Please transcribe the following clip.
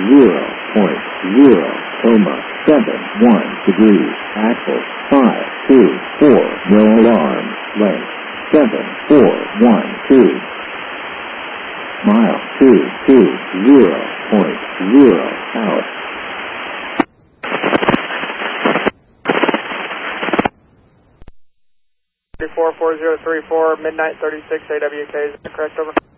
degrees, axle 524, no alarm, length 7412, mile 220.0 out. Four 4034, midnight 36 AWK, is that correct, over?